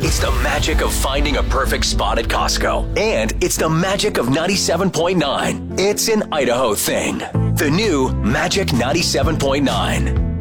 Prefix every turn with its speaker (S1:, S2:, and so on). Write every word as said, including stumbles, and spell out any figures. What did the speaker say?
S1: It's the magic of finding a perfect spot at Costco. And it's the magic of ninety-seven point nine. It's an Idaho thing. The new Magic ninety-seven point nine.